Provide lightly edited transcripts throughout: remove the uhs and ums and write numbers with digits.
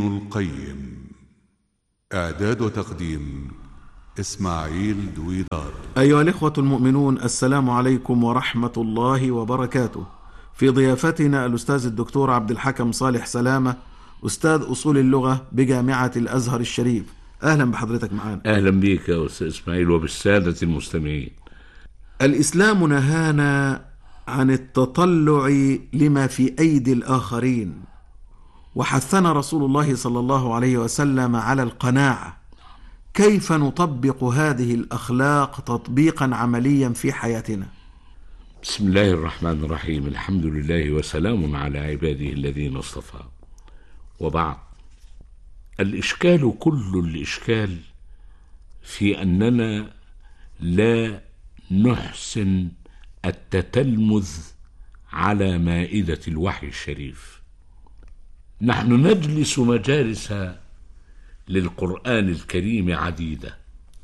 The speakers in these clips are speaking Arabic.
القيم. إعداد وتقديم إسماعيل دويدار. أيها الإخوة المؤمنون، السلام عليكم ورحمة الله وبركاته. في ضيافتنا الأستاذ الدكتور عبد الحكم صالح سلامة، أستاذ أصول اللغة بجامعة الأزهر الشريف. أهلا بحضرتك معنا. أهلا بك يا أستاذ إسماعيل وبالسادة المستمعين. الإسلام نهانا عن التطلع لما في أيدي الآخرين، وحثنا رسول الله صلى الله عليه وسلم على القناعة. كيف نطبق هذه الأخلاق تطبيقا عمليا في حياتنا؟ بسم الله الرحمن الرحيم. الحمد لله وسلام على عباده الذين اصطفى، وبعد. الإشكال كل الإشكال في أننا لا نحسن التتلمذ على مائدة الوحي الشريف. نحن نجلس مجالس للقرآن الكريم عديدة،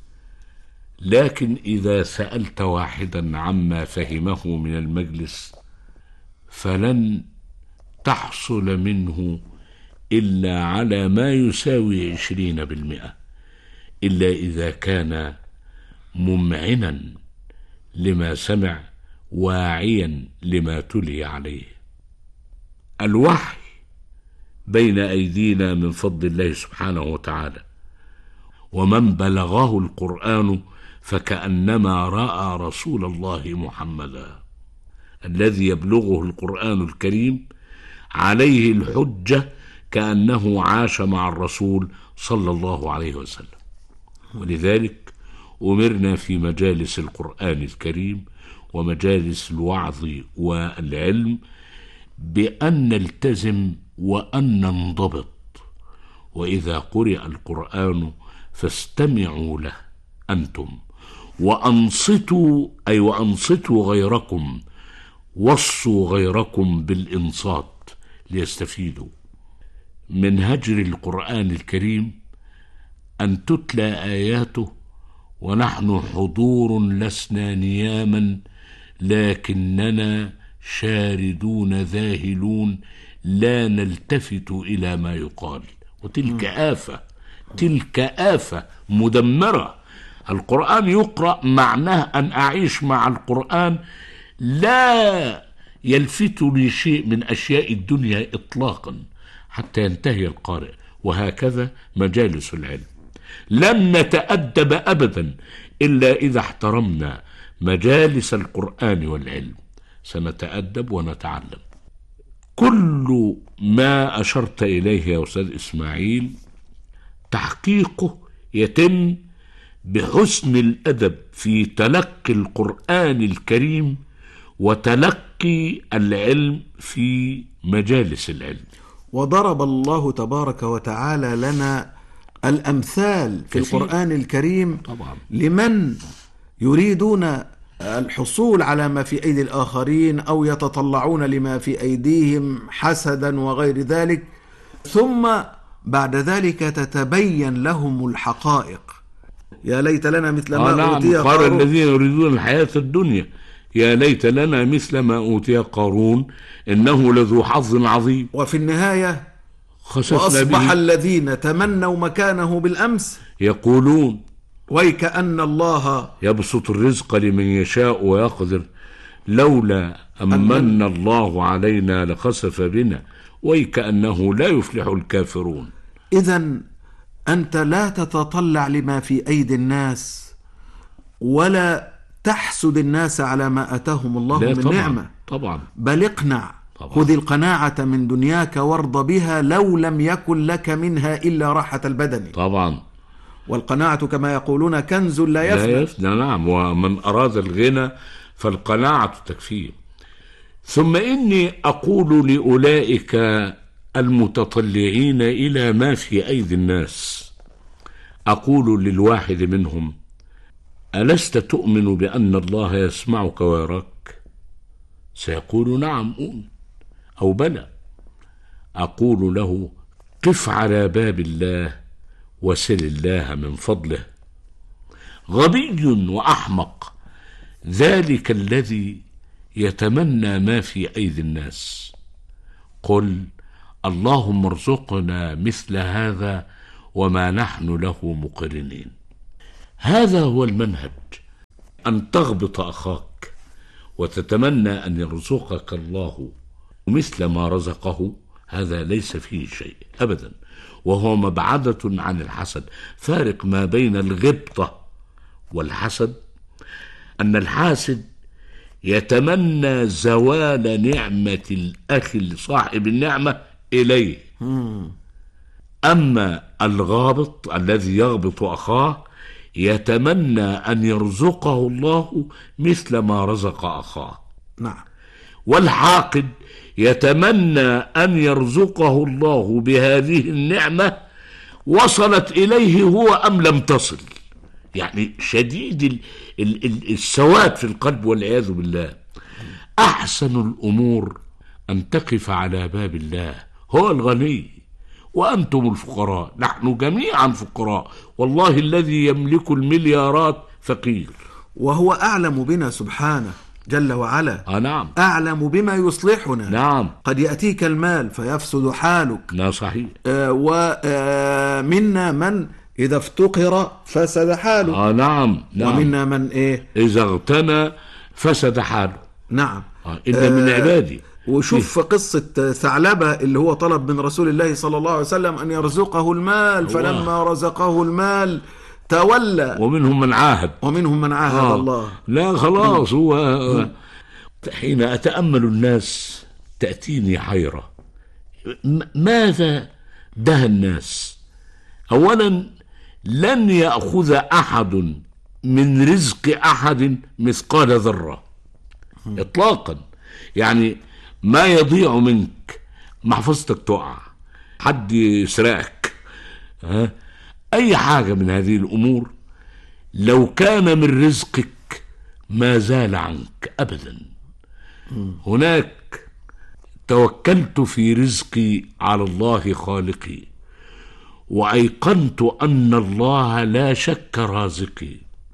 لكن إذا سألت واحدا عما فهمه من المجلس فلن تحصل منه إلا على ما يساوي 20%، إلا إذا كان ممعنا لما سمع واعيا لما تلي عليه. الوحي بين أيدينا من فضل الله سبحانه وتعالى، ومن بلغه القرآن فكأنما رأى رسول الله محمدا. الذي يبلغه القرآن الكريم عليه الحجة كأنه عاش مع الرسول صلى الله عليه وسلم. ولذلك أمرنا في مجالس القرآن الكريم ومجالس الوعظ والعلم بأن نلتزم وأن ننضبط. وإذا قرئ القرآن فاستمعوا له أنتم وأنصتوا، أي وأنصتوا غيركم، وصوا غيركم بالإنصات ليستفيدوا. من هجر القرآن الكريم أن تتلى آياته ونحن حضور لسنا نياما، لكننا شاردون ذاهلون لا نلتفت إلى ما يقال. وتلك آفة، تلك آفة مدمرة. القرآن يقرأ معناه أن أعيش مع القرآن، لا يلفت لي شيء من أشياء الدنيا إطلاقا حتى ينتهي القارئ. وهكذا مجالس العلم، لن نتأدب أبدا إلا إذا احترمنا مجالس القرآن والعلم. سنتأدب ونتعلم. كل ما أشرت إليه يا أستاذ إسماعيل تحقيقه يتم بحسن الأدب في تلقي القرآن الكريم وتلقي العلم في مجالس العلم. وضرب الله تبارك وتعالى لنا الأمثال في القرآن الكريم طبعا لمن يريدون الحصول على ما في أيدي الآخرين أو يتطلعون لما في أيديهم حسدا وغير ذلك، ثم بعد ذلك تتبين لهم الحقائق. يا ليت لنا مثل ما أوتي قارون. الذين يريدون الحياة الدنيا يا ليت لنا مثل ما أوتي قارون إنه لذو حظ عظيم. وفي النهاية وأصبح الذين تمنوا مكانه بالأمس يقولون ويكأن الله يبسط الرزق لمن يشاء ويقدر لولا أمن الله علينا لخسف بنا ويكأنه لا يفلح الكافرون. إذن أنت لا تتطلع لما في أيدي الناس ولا تحسد الناس على ما أتاهم الله من طبعًا نعمة. طبعا، بل اقنع، خذ القناعة من دنياك وارض بها لو لم يكن لك منها إلا راحة البدن. طبعا. والقناعة كما يقولون كنز لا يفنى. نعم. ومن أراد الغنى فالقناعة تكفيه. ثم إني أقول لأولئك المتطلعين إلى ما في أيدي الناس، أقول للواحد منهم: ألست تؤمن بأن الله يسمعك ويراك؟ سيقول: نعم أؤمن أو بلى. أقول له: قف على باب الله وسل الله من فضله. غبي وأحمق ذلك الذي يتمنى ما في أيدي الناس. قل اللهم ارزقنا مثل هذا وما نحن له مقرنين. هذا هو المنهج، أن تغبط أخاك وتتمنى أن يرزقك الله مثل ما رزقه، هذا ليس فيه شيء أبدا، وهو مبعدة عن الحسد. فارق ما بين الغبطة والحسد أن الحاسد يتمنى زوال نعمة الأخ صاحب النعمة إليه، أما الغابط الذي يغبط أخاه يتمنى أن يرزقه الله مثل ما رزق أخاه. نعم. والحاقد يتمنى أن يرزقه الله بهذه النعمة وصلت إليه هو أم لم تصل. يعني شديد السواد في القلب والعياذ بالله. أحسن الأمور أن تقف على باب الله، هو الغني وأنتم الفقراء، نحن جميعا فقراء، والله الذي يملك المليارات فقير، وهو أعلم بنا سبحانه جل وعلا. نعم. أعلم بما يصلحنا. نعم. قد يأتيك المال فيفسد حالك. لا صحيح. ومنا من إذا افتقر فسد حاله. نعم. ومنا من إذا اغتنى فسد حاله. نعم. إن من عبادي. وشوف قصة ثعلبة اللي هو طلب من رسول الله صلى الله عليه وسلم أن يرزقه المال، فلما رزقه المال تولى. ومنهم من عاهد الله. لا خلاص. هو حين أتأمل الناس تأتيني حيرة. ماذا ده الناس؟ أولا لن يأخذ أحد من رزق أحد مثقال ذرة إطلاقا. يعني ما يضيع منك، محفظتك تقع، حد يسرقك، أي حاجة من هذه الأمور لو كان من رزقك ما زال عنك أبدا. هناك توكلت في رزقي على الله خالقي، وأيقنت أن الله لا شك رازقي،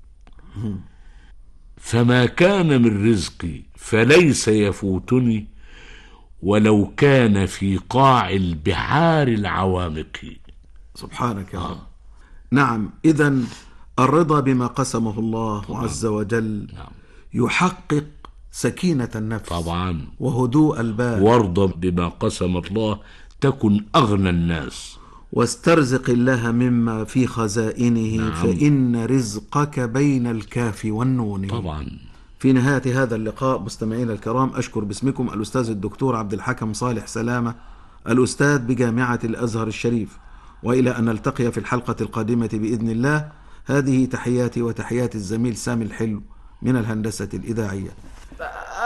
فما كان من رزقي فليس يفوتني ولو كان في قاع البحار العوامق. سبحانك يا رب. نعم. إذن الرضا بما قسمه الله عز وجل يحقق سكينة النفس طبعا وهدوء البال. وارضى بما قسم الله تكن أغنى الناس، واسترزق الله مما في خزائنه. فإن رزقك بين الكاف والنون. طبعا. في نهاية هذا اللقاء مستمعينا الكرام، أشكر باسمكم الأستاذ الدكتور عبد الحكم صالح سلامة، الأستاذ بجامعة الأزهر الشريف، وإلى أن نلتقي في الحلقة القادمة بإذن الله. هذه تحياتي وتحيات الزميل سامي الحلو من الهندسة الإذاعية.